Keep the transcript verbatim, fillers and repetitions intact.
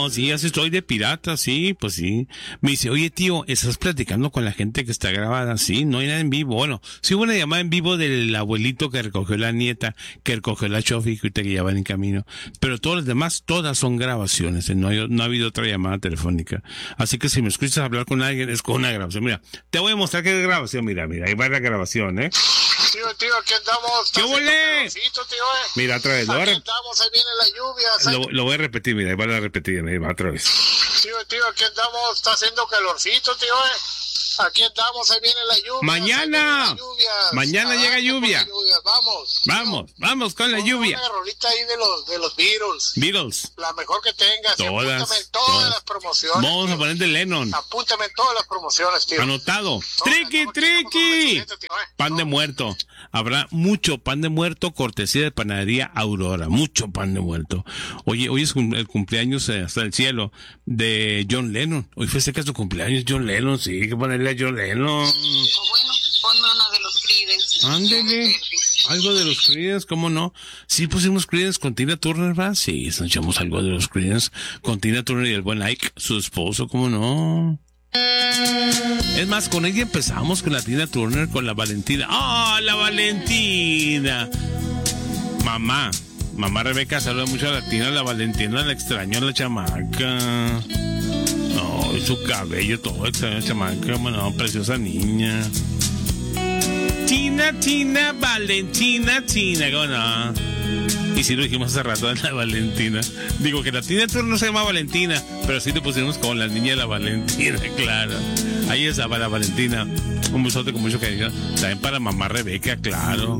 No, sí, así estoy de pirata, sí, pues sí. Me dice, oye, tío, ¿estás platicando con la gente que está grabada? Sí, no hay nada en vivo. Bueno, sí hubo una llamada en vivo del abuelito que recogió la nieta, que recogió la chofi, que ahorita que ya van en camino. Pero todos los demás, todas son grabaciones, ¿eh? No hay, no ha habido otra llamada telefónica. Así que si me escuchas hablar con alguien, es con una grabación. Mira, te voy a mostrar que es grabación, mira, mira, ahí va la grabación, ¿eh? Tío, tío, aquí andamos. ¿Qué volé? Tío, eh. Mira, otra vez. Lo aquí voy a, andamos, ahí viene la lluvia. lo, lo voy a repetir, mira, ahí va a repetir, ahí va otra vez. Tío, tío, aquí andamos, está haciendo calorcito, tío, eh. Aquí andamos, ahí viene la lluvia. Mañana. La lluvia. Mañana llega lluvia. lluvia. Vamos. Vamos, vamos con la lluvia. Una rolita ahí de los, de los Beatles. Beatles. La mejor que tengas. Todas. Apúntame en todas, todas las promociones. Vamos tío. a poner de Lennon. Apúntame en todas las promociones, tío. Anotado. Triqui, triqui. Eh. Pan de muerto. Habrá mucho pan de muerto, cortesía de panadería Aurora. Mucho pan de muerto. Oye, hoy es el cumpleaños eh, hasta el cielo de John Lennon. Hoy fue cerca de su cumpleaños, John Lennon. Sí, hay que ponerle a John Lennon. O bueno, ponme uno de los Creedence. Ándele. Algo de los Creedence, ¿cómo no? Sí pusimos Creedence con Tina Turner, ¿verdad? Sí, echamos algo de los Creedence con Tina Turner y el buen Ike, su esposo, ¿cómo no? Es más, con ella empezamos con la Tina Turner, con la Valentina. ¡Ah, oh, la Valentina! Mamá, mamá Rebeca saluda mucho a la Tina, la Valentina la extraño a la chamaca. No, su cabello todo extraño a la chamaca, bueno, preciosa niña. Tina, Tina, Valentina, Tina, ¿cómo no? Y sí lo dijimos hace rato en la Valentina. Digo que la Tina Turner no se llama Valentina, pero sí te pusimos como la niña de la Valentina, claro. Ahí estaba la Valentina. Un besote con mucho cariño. También para mamá Rebeca, claro.